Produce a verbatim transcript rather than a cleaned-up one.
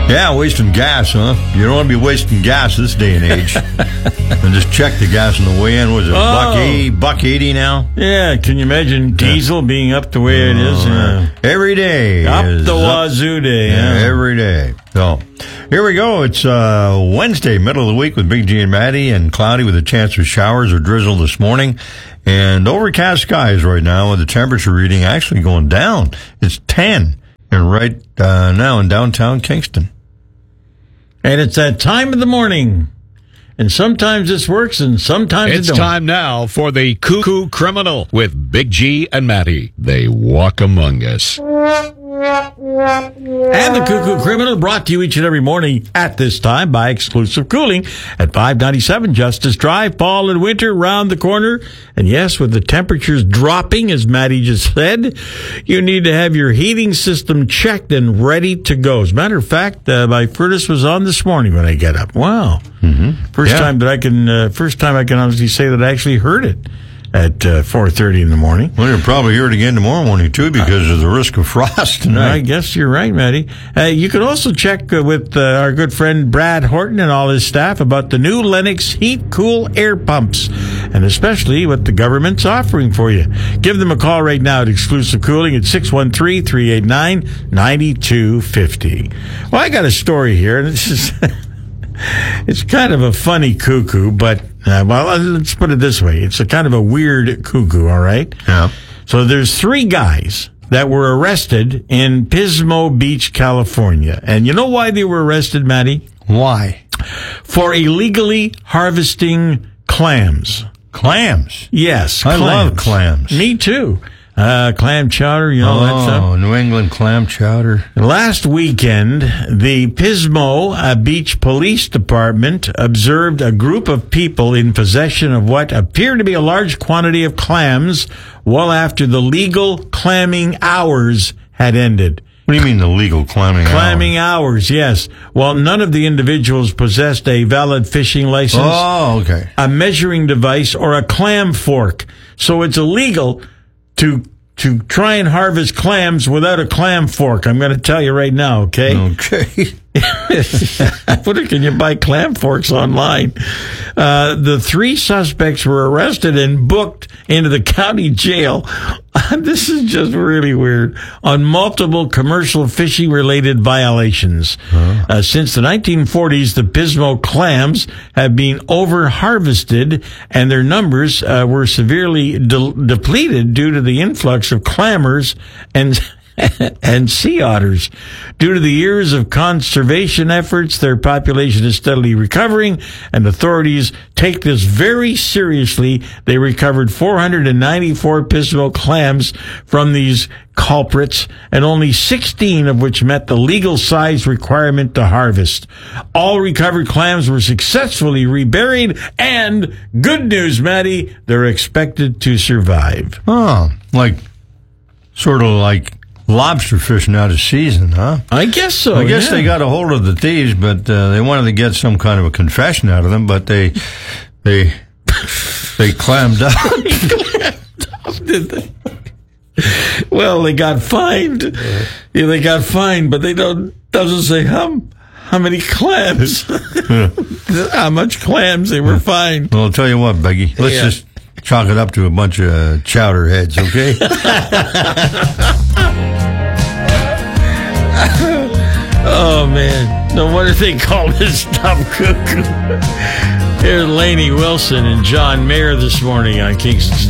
Yeah, wasting gas, huh? You don't want to be wasting gas this day and age. And just check the gas on the way in. Was it Oh. buck eighty, buck eighty now? Yeah, can you imagine diesel being up the way it is? Uh, Every day. up is the up- wazoo day. Yeah, Yeah. every day. So, here we go. It's uh, Wednesday, middle of the week with Big G and Maddie, and cloudy with a chance for showers or drizzle this morning. And overcast skies right now with the temperature reading actually going down. It's ten and right uh, now in downtown Kingston. And it's that time of the morning. And sometimes this works and sometimes It's it don't. time now for the Cuckoo Criminal with Big G and Maddie. They walk among us. And the Cuckoo Criminal brought to you each and every morning at this time by Exclusive Cooling at five ninety-seven Justice Drive. Fall and winter round the corner. And yes, with the temperatures dropping, as Maddie just said, you need to have your heating system checked and ready to go. As a matter of fact, uh, my furnace was on this morning when I get up. Wow. Mm-hmm. First Yeah. time that I can, uh, first time I can honestly say that I actually heard it at uh, four thirty in the morning. Well, you'll probably hear it again tomorrow morning, too, because of the risk of frost I tonight. guess you're right, Maddie. Uh, you can also check uh, with uh, our good friend Brad Horton and all his staff about the new Lennox Heat Cool Air Pumps, and especially what the government's offering for you. Give them a call right now at Exclusive Cooling at six one three, three eight nine, nine two five zero. Well, I got a story here, and this is... It's kind of a funny cuckoo, but, uh, well, let's put it this way. It's a kind of a weird cuckoo, all right? Yeah. So there's three guys that were arrested in Pismo Beach, California. And you know why they were arrested, Maddie? Why? For illegally harvesting clams. Clams. Yes, I clams. love clams. Me too. Uh, clam chowder, you know, that stuff. Oh, New England clam chowder. Last weekend, the Pismo uh, Beach Police Department observed a group of people in possession of what appeared to be a large quantity of clams well after the legal clamming hours had ended. What do you mean the legal clamming? Clamming hours, yes. Well, none of the individuals possessed a valid fishing license, Oh, okay. a measuring device, or a clam fork. So it's illegal to to try and harvest clams without a clam fork. I'm going to tell you right now, okay? Okay. What, can you buy clam forks online? Uh, the three suspects were arrested and booked into the county jail. This is just really weird. On multiple commercial fishing-related violations. Huh. Uh, since the nineteen forties, the Pismo clams have been over-harvested, and their numbers uh, were severely de- depleted due to the influx of clammers and and sea otters. Due to the years of conservation efforts, their population is steadily recovering, and authorities take this very seriously. They recovered four hundred ninety-four Pismo clams from these culprits, and only sixteen of which met the legal size requirement to harvest. All recovered clams were successfully reburied, and good news, Maddie, they're expected to survive. Oh, like, sort of like lobster fishing out of season, huh? I guess so. I guess yeah. they got a hold of the thieves, but uh, they wanted to get some kind of a confession out of them, but they they they clammed up. Did they? Well, they got fined. Yeah, they got fined, but they don't doesn't say how how many clams, how much clams they were fined. Well, I'll tell you what, Beggy, let's Yeah. just chalk it up to a bunch of chowder heads, okay? Oh man, no wonder they call this dumb cuckoo. Here's Lainey Wilson and John Mayer this morning on Kingston